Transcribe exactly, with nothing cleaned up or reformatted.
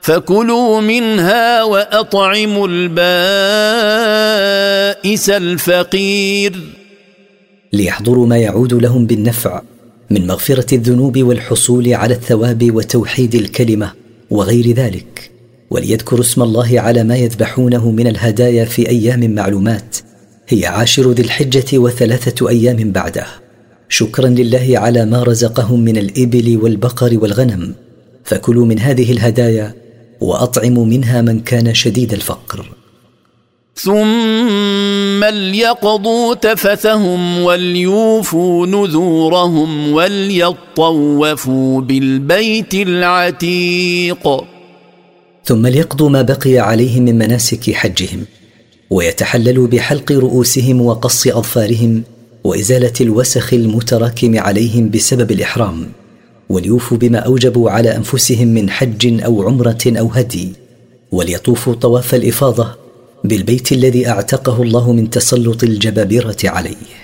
فكلوا منها وأطعموا البائس الفقير. ليحضروا ما يعود لهم بالنفع من مغفرة الذنوب والحصول على الثواب وتوحيد الكلمة وغير ذلك، وليذكروا اسم الله على ما يذبحونه من الهدايا في أيام معلومات هي عاشر ذي الحجة وثلاثة أيام بعده، شكرا لله على ما رزقهم من الإبل والبقر والغنم. فكلوا من هذه الهدايا وأطعموا منها من كان شديد الفقر. ثم ليقضوا تفثهم وليوفوا نذورهم وليطوفوا بالبيت العتيق. ثم ليقضوا ما بقي عليهم من مناسك حجهم، ويتحللوا بحلق رؤوسهم وقص أظفارهم وإزالة الوسخ المتراكم عليهم بسبب الإحرام، وليوفوا بما أوجبوا على أنفسهم من حج أو عمرة أو هدي، وليطوفوا طواف الإفاضة بالبيت الذي أعتقه الله من تسلط الجبابرة عليه.